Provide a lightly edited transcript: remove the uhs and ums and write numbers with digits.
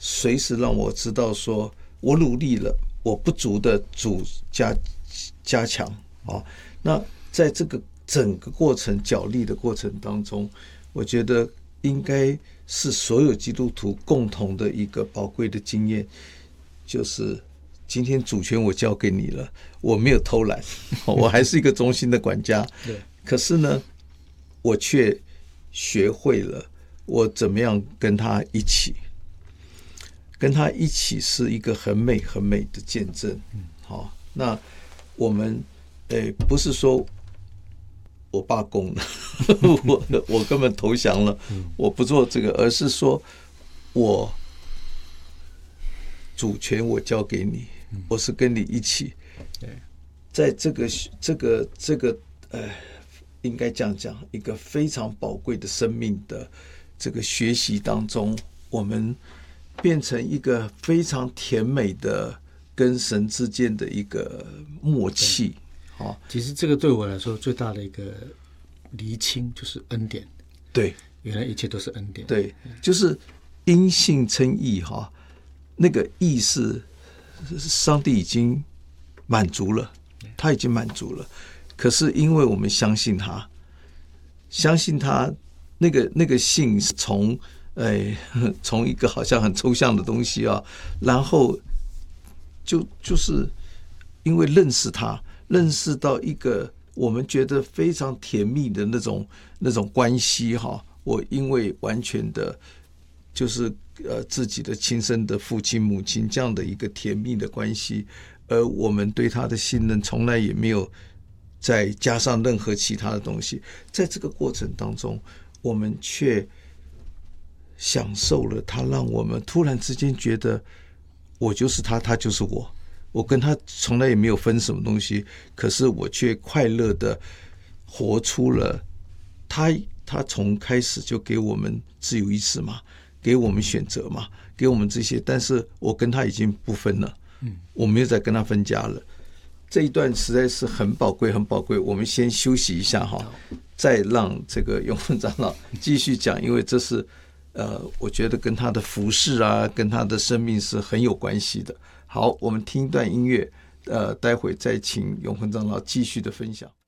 随时让我知道说我努力了，我不足的主加强啊。那在这个整个过程角力的过程当中，我觉得应该是所有基督徒共同的一个宝贵的经验，就是今天主权我交给你了，我没有偷懒，我还是一个忠心的管家。 对， 可是呢，我却学会了我怎么样跟他一起，跟他一起是一个很美很美的见证。好，那我们不是说我罢工了，我根本投降了，我不做这个，而是说我主权我交给你，我是跟你一起，在这个应该这样讲，一个非常宝贵的生命的这个学习当中，我们变成一个非常甜美的跟神之间的一个默契。 其实这个对我来说最大的一个厘清就是恩典。 对， 原来一切都是恩典。 对，就是因信称义哈，那个义是上帝已经满足了，他已经满足了。可是因为我们相信他，那个信是从一个好像很抽象的东西啊，然后就是因为认识他，认识到一个我们觉得非常甜蜜的那种关系哈。我因为完全的，就是自己的亲生的父亲母亲这样的一个甜蜜的关系，而我们对他的信任从来也没有再加上任何其他的东西。在这个过程当中，我们却享受了他让我们突然之间觉得我就是他，他就是我，我跟他从来也没有分什么东西，可是我却快乐的活出了他从开始就给我们自由意志嘛，给我们选择嘛，给我们这些，但是我跟他已经不分了，我没有再跟他分家了。这一段实在是很宝贵很宝贵，我们先休息一下哈，再让这个永恒长老继续讲，因为这是我觉得跟他的服事啊，跟他的生命是很有关系的。好，我们听一段音乐，待会再请永恒长老继续的分享。